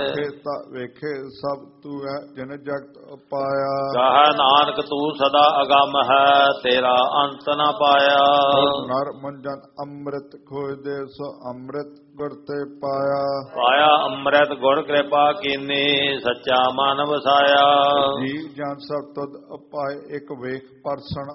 ਵੇਖੇ ਸਭ ਤੂੰ ਹੈ ਜਿਨ ਜਗਤ ਪਾਇਆ। ਕਹੈ ਨਾਨਕ ਤੂੰ ਸਦਾ ਅਗੰਮ ਹੈ ਤੇਰਾ ਅੰਤ ਨ ਪਾਇਆ। ਨਰ ਮੰਜਨ ਅੰਮ੍ਰਿਤ ਖੋਜਦੇ ਸੋ ਅੰਮ੍ਰਿਤ ਗੁਰ ਤੇ ਪਾਇਆ। ਪਾਇਆ ਅੰਮ੍ਰਿਤ ਗੁਰ ਕਿਰਪਾ ਕੀਨੀ ਸੱਚਾ ਮਨ ਵਸਾਇਆ। ਜੀਵ ਜਨ ਸਭ ਤੁਧ ਉਪਾਏ ਇੱਕ ਵੇਖ ਪਰਸਨ